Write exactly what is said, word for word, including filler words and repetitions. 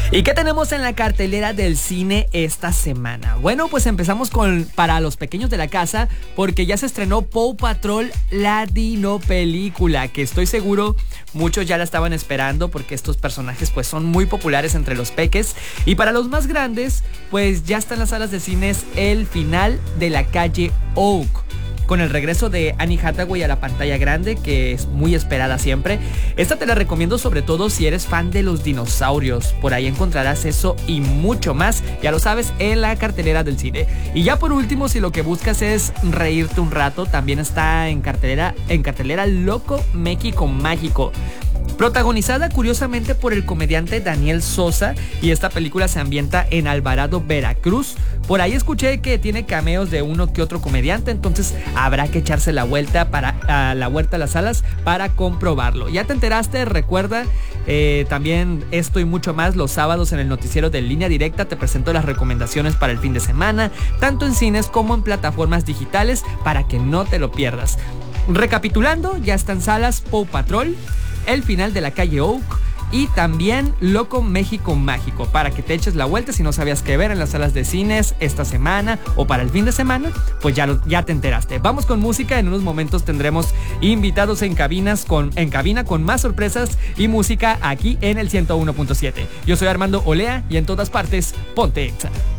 ¿Y qué tenemos en la cartelera del cine esta semana? Bueno, pues empezamos con para los pequeños de la casa, porque ya se estrenó Paw Patrol, la Dino película, que estoy seguro muchos ya la estaban esperando porque estos personajes pues son muy populares entre los peques. Y para los más grandes, pues ya está en las salas de cines El final de la calle Oak, con el regreso de Annie Hathaway a la pantalla grande, que es muy esperada siempre. Esta te la recomiendo sobre todo si eres fan de los dinosaurios. Por ahí encontrarás eso y mucho más, ya lo sabes, en la cartelera del cine. Y ya por último, si lo que buscas es reírte un rato, también está en cartelera, en cartelera Loco México Mágico, protagonizada curiosamente por el comediante Daniel Sosa, y esta película se ambienta en Alvarado, Veracruz. Por ahí escuché que tiene cameos de uno que otro comediante, entonces habrá que echarse la vuelta para a la vuelta a las salas para comprobarlo. ¿Ya te enteraste? Recuerda, eh, también esto y mucho más los sábados en el noticiero de Línea Directa. Te presento las recomendaciones para el fin de semana, tanto en cines como en plataformas digitales, para que no te lo pierdas. Recapitulando, ya está en salas Paw Patrol, El final de la calle Oak y también Loco México Mágico, para que te eches la vuelta si no sabías qué ver en las salas de cines esta semana o para el fin de semana, pues ya, lo, ya te enteraste. Vamos con música, en unos momentos tendremos invitados en cabinas con, en cabina con más sorpresas y música aquí en el ciento uno punto siete. Yo soy Armando Olea y en todas partes, ponte Exa.